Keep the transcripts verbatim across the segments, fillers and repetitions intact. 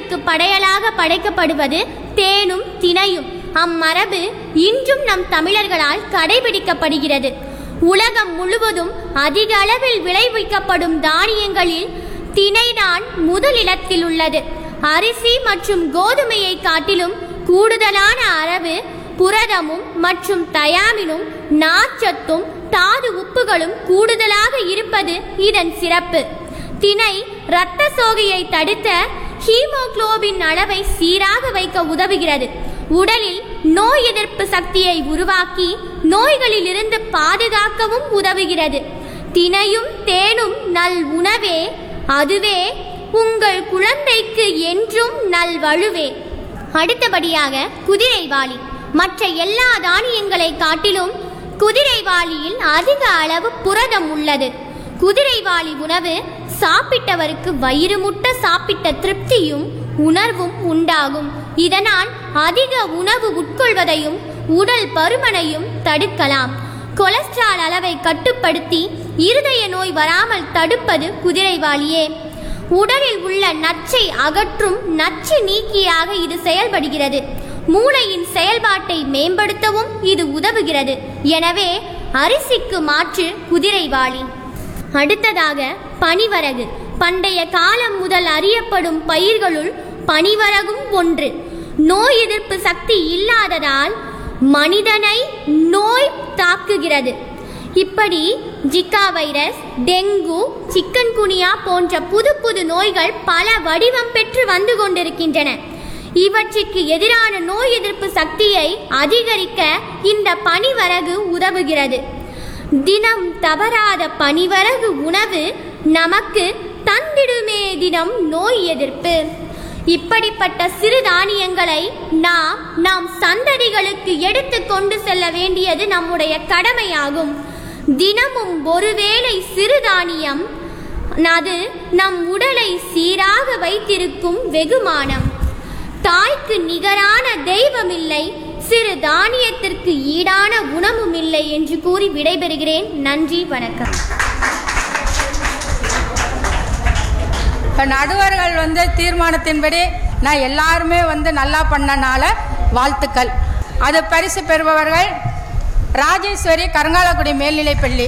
முருகனுக்கு படையலாக படைக்கப்படுவது தேனும் தினையும். அம்மரபு இன்றும் நம் தமிழர்களால் கடைபிடிக்கப்படுகிறது. உலகம் முழுவதும் அதிக அளவில் விளைவிக்கப்படும் தானியங்களில் தினைதான் முதலிடத்தில் உள்ளது. அரிசி மற்றும் கோதுமையை காட்டிலும் கூடுதலான அளவு புரதமும் மற்றும் தயாமினும் நார்ச்சத்தும் தாது உப்புகளும் கூடுதலாக இருப்பது இதன் சிறப்பு. தினை இரத்த சோகையை தடுக்க ஹீமோகுளோபின் அளவை சீராக வைக்க உதவுகிறது. உடலில் நோய் எதிர்ப்பு சக்தியை உருவாக்கி நோய்களில் இருந்து பாதுகாக்கவும் உதவுகிறது. தினையும் தேனும் நல் உணவே, அதுவே உங்கள் குழந்தைக்கு என்றும் நல்வழுவே. அடுத்தபடியாக குதிரைவாலி. மற்ற எல்லா தானியங்களை காட்டிலும் குதிரைவாலியில் அதிக அளவு புரதம் உள்ளது. குதிரைவாலி உணவு சாப்பிட்டவருக்கு வயிறு முட்ட சாப்பிட்ட திருப்தியும் உணர்வும் உண்டாகும். இதனால் அதிக உணவு உட்கொள்வதையும் உடல் பருமனையும் தடுக்கலாம். கொலஸ்ட்ரால் அளவை கட்டுப்படுத்தி இருதய நோய் வராமல் தடுப்பது குதிரைவாலியே. உடலில் உள்ள நச்சை அகற்றும் நச்சு நீக்கியாக இது செயல்படுகிறது. மூளையின் செயல்பாட்டை மேம்படுத்தவும் இது உதவுகிறது. எனவே அரிசிக்கு மாற்று குதிரைவாலி. அடுத்ததாக பனிவரகு. பண்டைய காலம் முதல் அறியப்படும் பயிர்களுள் பனிவரகும் ஒன்று. நோய் எதிர்ப்பு சக்தி இல்லாததால் மனிதனை நோய் தாக்குகிறது. இப்படி ஜிகா வைரஸ், டெங்கு, சிக்கன்குனியா போன்ற புது புது நோய்கள் பல வடிவம் பெற்று வந்து கொண்டிருக்கின்றன. இவற்றுக்கு எதிரான நோய் எதிர்ப்பு சக்தியை அதிகரிக்க இந்த பனிவரகு உதவுகிறது. தினம் தவறாத பனிவரகு உணவு நமக்கு தந்திடுமே தினம் நோய் எதிர்ப்பு. இப்படிப்பட்ட சிறுதானியங்களை நாம் நம் சந்ததிகளுக்கு எடுத்து கொண்டு செல்ல வேண்டியது நம்முடைய கடமையாகும். தினமும் ஒருவேளை சிறுதானியம் அது நம் உடலை சீராக வைத்திருக்கும் வெகுமானம். தாய்க்கு நிகரான தெய்வமில்லை, சிறு தானியத்திற்கு ஈடான உணவும் இல்லை என்று கூறி விடைபெறுகிறேன். நன்றி, வணக்கம். நடுவர்கள் வந்து தீர்மானத்தின்படி நான் எல்லாருமே வந்து நல்லா பண்ணனால வாழ்த்துக்கள். அது பரிசு பெறுபவர்கள் ராஜேஸ்வரி, கருங்காலக்குடி மேல்நிலைப்பள்ளி.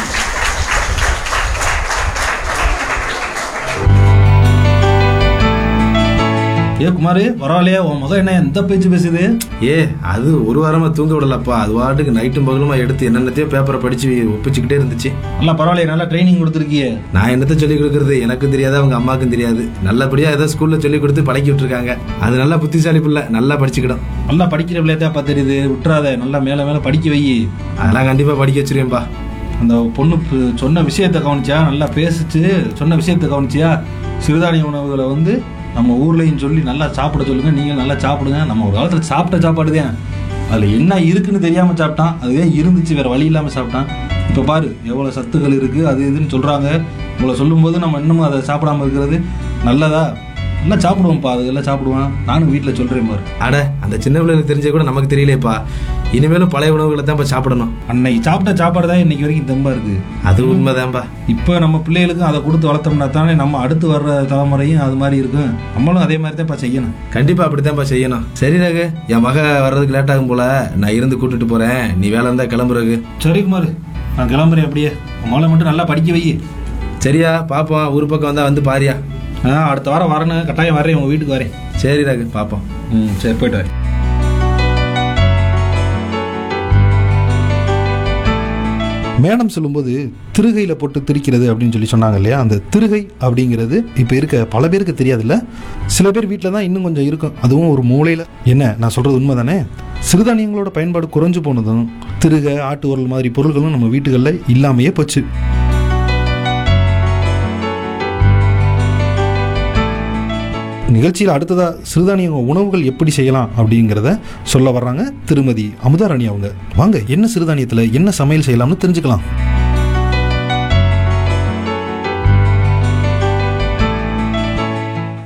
ஏ குமாரு, பரவாயில்லையா? உன் மகன் என்ன எந்த பேச்சு பேசுது? ஏ அது ஒரு வாரமா தூங்க விடலப்பா. அது வாட்டுக்கு நைட்டும் பகலுமா எடுத்து என்னென்னத்தையோ பேப்பரை படிச்சு ஒப்பிச்சுக்கிட்டே இருந்துச்சு. நல்லா பரவாயில்லையா? நல்லா ட்ரைனிங் கொடுத்துருக்கியே. நான் என்னத்த சொல்லி கொடுக்கறது, எனக்கும் தெரியாது அவங்க அம்மாக்கும் தெரியாது. நல்லபடியா ஏதோ ஸ்கூல்ல சொல்லி கொடுத்து பழக்கி விட்டுருக்காங்க. அது நல்லா புத்திசாலி பிள்ளை, நல்லா படிச்சுக்கிடும். நல்லா படிக்கிற பிள்ளையதான் தெரியுது, விட்டுறாத. நல்லா மேல மேல படிக்க வை. அதெல்லாம் கண்டிப்பா படிக்க வச்சிருவேன்பா. அந்த பொண்ணு சொன்ன விஷயத்த கவனிச்சியா? நல்லா பேசிச்சு. சொன்ன விஷயத்த கவனிச்சியா? சிறுதானிய உணவுகளை வந்து நம்ம ஊர்லையும் சொல்லி நல்லா சாப்பிட சொல்லுங்க. நீங்கள் நல்லா சாப்பிடுங்க. நம்ம ஒரு காலத்தில் சாப்பிட்ட சாப்பாடு தான், அதில் என்ன இருக்குன்னு தெரியாமல் சாப்பிட்டான். அதுவே இருந்துச்சு, வேறு வழி இல்லாமல் சாப்பிட்டான். இப்போ பாரு எவ்வளோ சத்துக்கள் இருக்குது அது இதுன்னு சொல்கிறாங்க. இவ்வளோ சொல்லும்போது நம்ம இன்னமும் அதை சாப்பிடாமல் இருக்கிறது நல்லதா? எல்லாம் சாப்பிடுவோம்ப்பா, அதுக்கெல்லாம் சாப்பிடுவான். நானும் வீட்டில் சொல்கிறேன் பாரு. அட அந்த சின்ன பிள்ளைகளுக்கு தெரிஞ்ச கூட நமக்கு தெரியலையப்பா. இனிமேலும் பழைய உணவுகளை தான் இப்போ சாப்பிடணும். அன்னைக்கு சாப்பிட்ட சாப்பாடு தான் இன்னைக்கு வரைக்கும் தெம்பா இருக்குது. அது உண்மைதான்ப்பா. இப்போ நம்ம பிள்ளைகளுக்கும் அதை கொடுத்து வளர்த்தோம்னா தானே நம்ம அடுத்து வர்ற தலைமுறையும் அது மாதிரி இருக்கும். நம்மளும் அதே மாதிரி தான்ப்பா செய்யணும். கண்டிப்பா அப்படித்தான்ப்பா செய்யணும். சரி ரகு, என் மக வர்றதுக்கு லேட் ஆகும் போல, நான் இருந்து கூட்டிட்டு போறேன். நீ வேலை இருந்தா கிளம்புறகு. சரி குமார், நான் கிளம்புறேன். அப்படியே மகளை மட்டும் நல்லா படிக்க வை. சரியா? பாப்போம். ஊர் பக்கம் வந்தா வந்து பாரியா. ஆ, அடுத்த வாரம் வரணும், கட்டாயம் வரேன், உங்க வீட்டுக்கு வரேன். சரி ரகு, பாப்போம். ம், சரி, போயிட்டு வரேன். மேடம் சொல்லும்போது திருகையில் போட்டு திரிக்கிறது அப்படின்னு சொல்லி சொன்னாங்க இல்லையா? அந்த திருகை அப்படிங்கிறது இப்போ இருக்க பல பேருக்கு தெரியாதுல்ல. சில பேர் வீட்டில் தான் இன்னும் கொஞ்சம் இருக்கும், அதுவும் ஒரு மூலையில். என்ன நான் சொல்கிறது உண்மை தானே? சிறுதானியங்களோட பயன்பாடு குறைஞ்சு போனதும் திருகை, ஆட்டு உரல் மாதிரி பொருட்களும் நம்ம வீட்டுகளில் இல்லாமையே போச்சு. நிகழ்ச்சியில் அடுத்ததாக சிறுதானிய உணவுகள் எப்படி செய்யலாம் அப்படிங்கிறத சொல்ல வர்றாங்க திருமதி அமுதாராணி அவங்க. வாங்க, என்ன சிறுதானியத்தில் என்ன சமையல் செய்யலாம்னு தெரிஞ்சுக்கலாம்.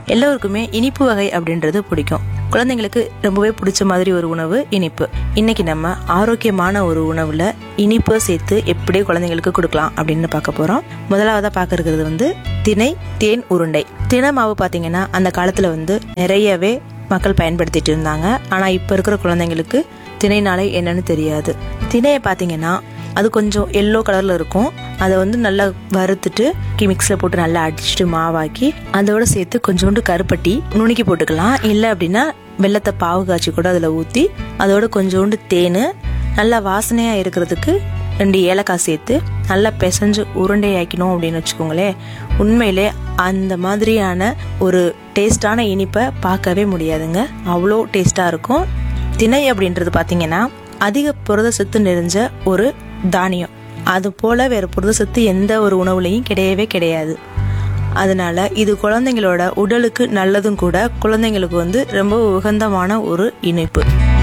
எல்லோருக்குமே இனிப்பு வகை அப்படின்றது பிடிக்கும். குழந்தைங்களுக்கு ரொம்பவே பிடிச்ச மாதிரி ஒரு உணவு இனிப்பு. இன்னைக்கு நம்ம ஆரோக்கியமான ஒரு உணவுல இனிப்பு சேர்த்து எப்படி குழந்தைங்களுக்கு கொடுக்கலாம் அப்படின்னு பார்க்க போறோம். முதலாவதா பார்க்க இருக்கிறது வந்து திணை தேன் உருண்டை. திணை மாவு பாத்தீங்கன்னா அந்த காலத்துல வந்து நிறையவே மக்கள் பயன்படுத்திட்டு இருந்தாங்க. ஆனா இப்ப இருக்கிற குழந்தைங்களுக்கு திணைனாலே என்னன்னு தெரியாது. திணையை பாத்தீங்கன்னா அது கொஞ்சம் எல்லோ கலர்ல இருக்கும். அதை வந்து நல்லா வறுத்துட்டு மிக்ஸில் போட்டு நல்லா அடிச்சுட்டு மாவாக்கி அதோட சேர்த்து கொஞ்சோண்டு கருப்பட்டி நுணுக்கி போட்டுக்கலாம். இல்லை அப்படின்னா வெள்ளத்தை பாவு காய்ச்சி கூட அதில் ஊற்றி அதோட கொஞ்சோண்டு தேன் நல்லா வாசனையாக இருக்கிறதுக்கு ரெண்டு ஏலக்காய் சேர்த்து நல்லா பிசைஞ்சு உருண்டையாக்கணும் அப்படின்னு வச்சுக்கோங்களேன். உண்மையிலே அந்த மாதிரியான ஒரு டேஸ்டான இனிப்பை பார்க்கவே முடியாதுங்க. அவ்வளோ டேஸ்டாக இருக்கும். திணை அப்படின்றது பார்த்தீங்கன்னா அதிக புரத சத்து நிறைஞ்ச ஒரு தானியம். அது போல வேற புரத சத்து எந்த ஒரு உணவுலையும் கிடையவே கிடையாது. அதனால இது குழந்தைங்களோட உடலுக்கு நல்லதும் கூட. குழந்தைங்களுக்கு வந்து ரொம்ப உகந்தமான ஒரு இனிப்பு.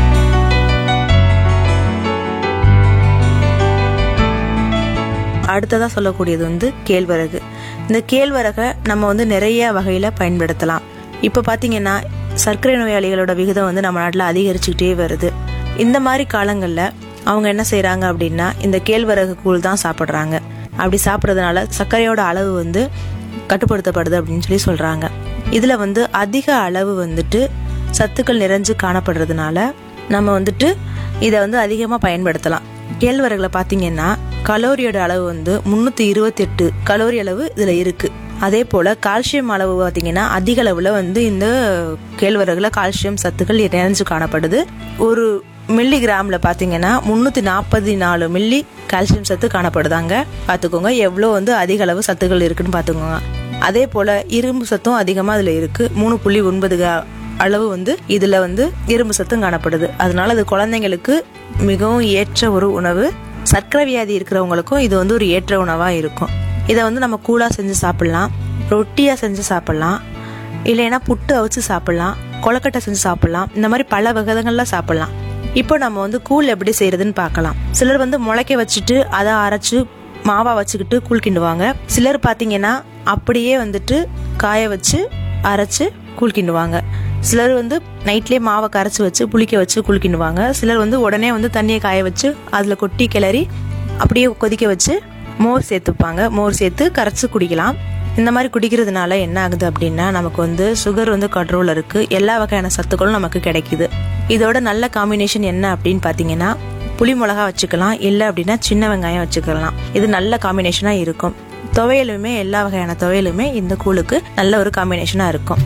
அடுத்ததா சொல்லக்கூடியது வந்து கேழ்வரகு. இந்த கேழ்வரகை நம்ம வந்து நிறைய வகையில பயன்படுத்தலாம். இப்ப பாத்தீங்கன்னா சர்க்கரை நோயாளிகளோட விகிதம் வந்து நம்ம நாட்டுல அதிகரிச்சுக்கிட்டே வருது. இந்த மாதிரி காலங்கள்ல அவங்க என்ன செய்யறாங்க அப்படின்னா இந்த கேழ்வரகு கூழ் தான் சாப்பிட்றாங்க. அப்படி சாப்பிட்றதுனால சர்க்கரையோட அளவு வந்து கட்டுப்படுத்தப்படுது அப்படின்னு சொல்லி சொல்றாங்க. இதுல வந்து அதிக அளவு வந்துட்டு சத்துக்கள் நிறைஞ்சு காணப்படுறதுனால நம்ம வந்துட்டு இதை வந்து அதிகமா பயன்படுத்தலாம். கேழ்வரகுல பாத்தீங்கன்னா கலோரியோட அளவு வந்து முன்னூத்தி இருபத்தி எட்டு கலோரி அளவு இதுல இருக்கு. அதே போல கால்சியம் அளவு பாத்தீங்கன்னா அதிக அளவுல வந்து இந்த கேழ்வரகுல கால்சியம் சத்துக்கள் நிறைஞ்சு காணப்படுது. ஒரு மில்லி கிராம்ல பாத்தீங்கன்னா முன்னூத்தி நாற்பத்தி நாலு மில்லி கால்சியம் சத்து காணப்படுதாங்க. பாத்துக்கோங்க எவ்வளவு வந்து அதிக அளவு சத்துக்கள் இருக்குன்னு பாத்துக்கோங்க. அதே போல இரும்பு சத்தும் அதிகமா இதுல இருக்கு. மூணு புள்ளி ஒன்பது அளவு வந்து இதுல வந்து இரும்பு சத்தும் காணப்படுது. அதனால அது குழந்தைங்களுக்கு மிகவும் ஏற்ற ஒரு உணவு. சர்க்கரை வியாதி இருக்கிறவங்களுக்கும் இது வந்து ஒரு ஏற்ற உணவா இருக்கும். இதை வந்து நம்ம கூழா செஞ்சு சாப்பிடலாம், ரொட்டியா செஞ்சு சாப்பிடலாம், இல்லைன்னா புட்டு அவிச்சு சாப்பிடலாம், கொலக்கட்டை செஞ்சு சாப்பிடலாம். இந்த மாதிரி பல வகைகள்ல சாப்பிடலாம். இப்போ நம்ம வந்து கூழ் எப்படி செய்யறதுன்னு பார்க்கலாம். சிலர் வந்து முளைக்க வச்சுட்டு அதை அரைச்சு மாவா வச்சுக்கிட்டு கூழ் கிண்டுவாங்க. சிலர் பாத்தீங்கன்னா அப்படியே வந்துட்டு காய வச்சு அரைச்சு கூழ் கிண்டுவாங்க. சிலர் வந்து நைட்லயே மாவை கரைச்சி வச்சு புளிக்க வச்சு கூழ் கிண்டுவாங்க. சிலர் வந்து உடனே வந்து தண்ணியை காய வச்சு அதுல கொட்டி கிளறி அப்படியே கொதிக்க வச்சு மோர் சேர்த்துப்பாங்க. மோர் சேர்த்து கரைச்சு குடிக்கலாம். இந்த மாதிரி குடிக்கிறதுனால என்ன ஆகுது அப்படின்னா நமக்கு வந்து சுகர் வந்து கண்ட்ரோல் இருக்கு. எல்லா வகையான சத்துக்களும் நமக்கு கிடைக்குது. இதோட நல்ல காம்பினேஷன் என்ன அப்படின்னு பாத்தீங்கன்னா புளி மிளகா வச்சுக்கலாம், இல்லை அப்படின்னா சின்ன வெங்காயம் வச்சுக்கலாம். இது நல்ல காம்பினேஷனா இருக்கும். துவையலுமே எல்லா வகையான துவையலுமே இந்த கூழுக்கு நல்ல ஒரு காம்பினேஷனா இருக்கும்.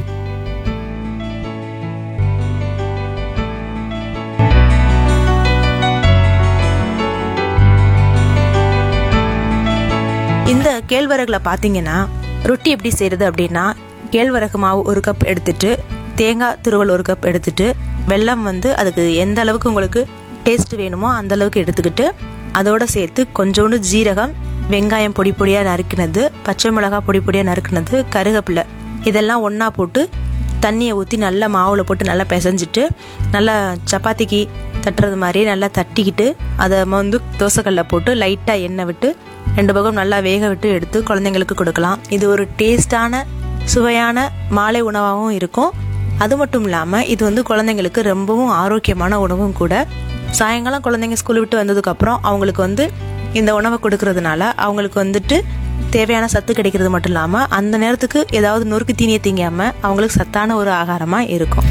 இந்த கேழ்வரகுல பாத்தீங்கன்னா ரொட்டி எப்படி செய்யறது அப்படின்னா கேழ்வரகு மாவு ஒரு கப் எடுத்துட்டு தேங்காய் துருவல் ஒரு கப் எடுத்துட்டு வெல்லம் வந்து அதுக்கு எந்த அளவுக்கு உங்களுக்கு டேஸ்ட் வேணுமோ அந்த அளவுக்கு எடுத்துக்கிட்டு அதோட சேர்த்து கொஞ்சோண்டு ஜீரகம், வெங்காயம் பொடி பொடியா நறுக்கினது, பச்சை மிளகாய் பொடி பொடியா நறுக்கினது, கருவேப்பிலை இதெல்லாம் ஒன்னா போட்டு தண்ணியை ஊற்றி நல்லா மாவுல போட்டு நல்லா பிசைஞ்சிட்டு நல்லா சப்பாத்திக்கு தட்டுறது மாதிரி நல்லா தட்டிக்கிட்டு அதை வந்து தோசைக்கல்ல போட்டு லைட்டா எண்ணெய் விட்டு ரெண்டு பக்கம் நல்லா வேக விட்டு எடுத்து குழந்தைங்களுக்கு கொடுக்கலாம். இது ஒரு டேஸ்டான சுவையான மாலை உணவாகவும் இருக்கும். அது மட்டும் இல்லாம இது வந்து குழந்தைங்களுக்கு ரொம்பவும் ஆரோக்கியமான உணவும் கூட. சாயங்காலம் குழந்தைங்க ஸ்கூல் விட்டு வந்ததுக்கு அப்புறம் அவங்களுக்கு வந்து இந்த உணவை கொடுக்கறதுனால அவங்களுக்கு வந்துட்டு தேவையான சத்து கிடைக்கிறது மட்டும் இல்லாம அந்த நேரத்துக்கு ஏதாவது நொறுக்கு தீனியை திங்காம அவங்களுக்கு சத்தான ஒரு ஆகாரமா இருக்கும்.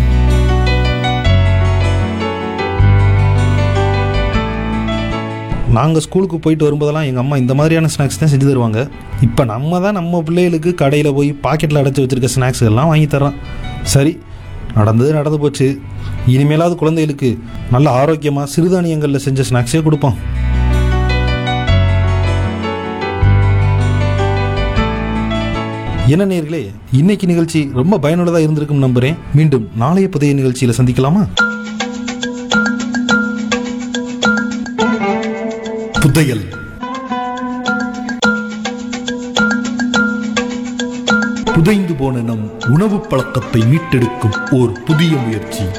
நாங்கள் ஸ்கூலுக்கு போயிட்டு வரும்போதெல்லாம் எங்கள் அம்மா இந்த மாதிரியான ஸ்நாக்ஸ் தான் செஞ்சு தருவாங்க. இப்போ நம்ம தான் நம்ம பிள்ளைகளுக்கு கடையில் போய் பாக்கெட்டில் அடைச்சி வச்சுருக்க ஸ்நாக்ஸ் எல்லாம் வாங்கி தர்றோம். சரி, நடந்தது நடந்து போச்சு. இனிமேலாவது குழந்தைகளுக்கு நல்ல ஆரோக்கியமாக சிறுதானியங்களில் செஞ்ச ஸ்நாக்ஸே கொடுப்போம். என்ன நேயர்களே, இன்னைக்கு நிகழ்ச்சி ரொம்ப பயனுள்ளதாக இருந்திருக்கும் நம்புகிறேன். மீண்டும் நாளைய புதிய நிகழ்ச்சியில் சந்திக்கலாமா? புதையல் புதைந்து போன நம் உணவு பழக்கத்தை மீட்டெடுக்கும் ஓர் புதிய முயற்சி.